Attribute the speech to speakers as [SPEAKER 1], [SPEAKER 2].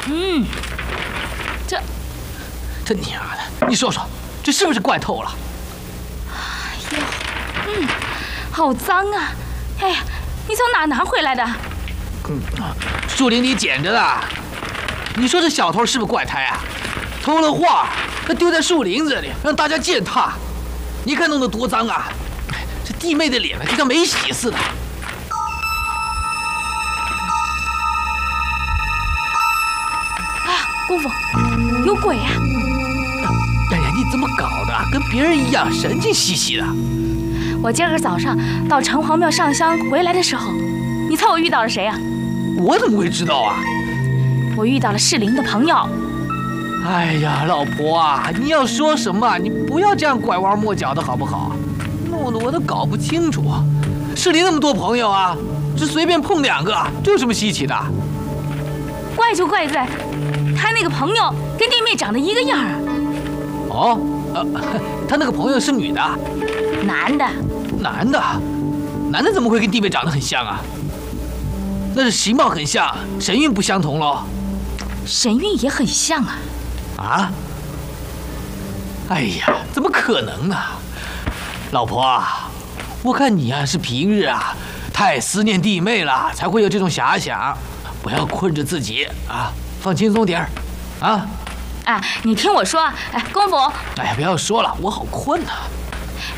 [SPEAKER 1] 这娘的，你说说，这是不是怪透了？
[SPEAKER 2] 哎呦，好脏啊！哎呀，你从哪拿回来的？
[SPEAKER 1] 树林里捡着的。你说这小偷是不是怪胎啊？偷了画，他丢在树林子里，让大家践踏。你看弄得多脏啊！这弟妹的脸呢，就像没洗似的。
[SPEAKER 2] 哎呀，姑父，有鬼啊！
[SPEAKER 1] 哎呀，你怎么搞的？跟别人一样，神经兮兮的。
[SPEAKER 2] 我今儿早上到城隍庙上香回来的时候，你猜我遇到了谁啊？
[SPEAKER 1] 我怎么会知道啊？
[SPEAKER 2] 我遇到了适龄的朋友。
[SPEAKER 1] 哎呀，老婆啊，你要说什么，你不要这样拐弯抹角的好不好？弄得我都搞不清楚。市里那么多朋友啊，只随便碰2个，这有什么稀奇的？
[SPEAKER 2] 怪就怪在，他那个朋友跟弟妹长得一个样啊。
[SPEAKER 1] 哦，他那个朋友是女的？
[SPEAKER 2] 男的。
[SPEAKER 1] 男的？男的怎么会跟弟妹长得很像啊？那是形貌很像，神韵不相同喽。
[SPEAKER 2] 神韵也很像啊。
[SPEAKER 1] 啊？哎呀，怎么可能呢？老婆啊，我看你啊是平日啊太思念弟妹了，才会有这种遐想。不要困着自己啊，放轻松点儿，啊。
[SPEAKER 2] 哎，你听我说，哎，公父。
[SPEAKER 1] 哎呀，不要说了，我好困呐。